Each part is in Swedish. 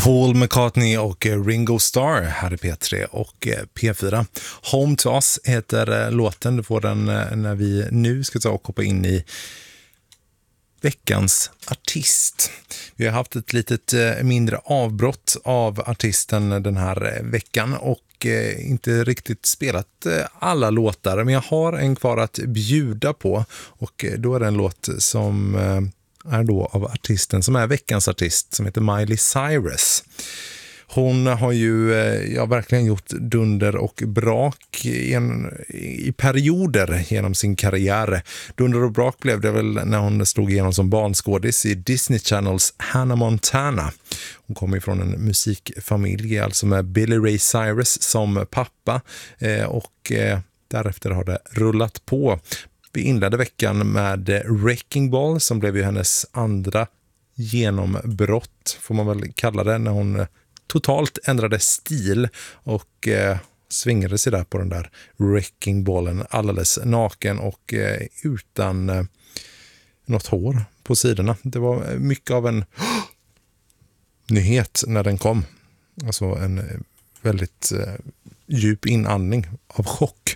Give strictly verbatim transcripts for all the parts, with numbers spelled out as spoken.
Paul McCartney och Ringo Starr här i P tre och P fyra. Home to Us heter låten. Du får den när vi nu ska ta och hoppa in i veckans artist. Vi har haft ett litet mindre avbrott av artisten den här veckan och inte riktigt spelat alla låtar, men jag har en kvar att bjuda på och då är det en låt som är då av artisten som är veckans artist som heter Miley Cyrus. Hon har ju ja, verkligen gjort dunder och brak i, en, i perioder genom sin karriär. Dunder och brak blev det väl när hon slog igenom som barnskådis i Disney Channels Hannah Montana. Hon kommer ifrån en musikfamilj, alltså med Billy Ray Cyrus som pappa eh, och eh, därefter har det rullat på. Vi inledde veckan med Wrecking Ball som blev ju hennes andra genombrott, får man väl kalla det, när hon totalt ändrade stil och eh, svingade sig där på den där Wrecking Ballen alldeles naken och eh, utan eh, något hår på sidorna. Det var mycket av en nyhet när den kom. Alltså en väldigt eh, djup inandning av chock.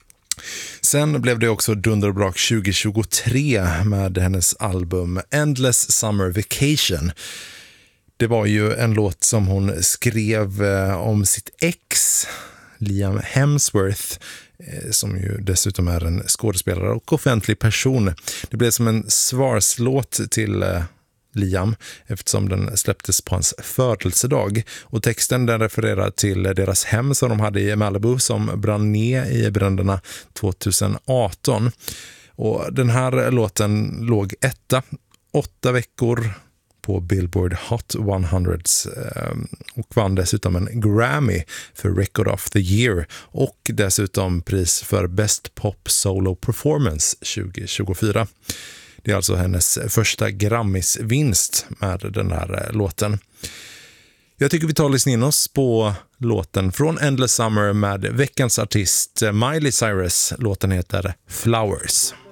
Sen blev det också dunderbrak tjugo tjugotre med hennes album Endless Summer Vacation. Det var ju en låt som hon skrev eh, om sitt ex, Liam Hemsworth, eh, som ju dessutom är en skådespelare och offentlig person. Det blev som en svarslåt till eh, Liam eftersom den släpptes på hans födelsedag. Och texten den refererar till deras hem som de hade i Malibu som brann ner i bränderna tjugoarton. Och den här låten låg etta, åtta veckor på Billboard Hot hundra och vann dessutom en Grammy för Record of the Year och dessutom pris för Best Pop Solo Performance tjugo tjugofyra. Det är alltså hennes första Grammys-vinst med den här låten. Jag tycker vi tar och lyssnar in oss på låten från Endless Summer med veckans artist Miley Cyrus. Låten heter Flowers.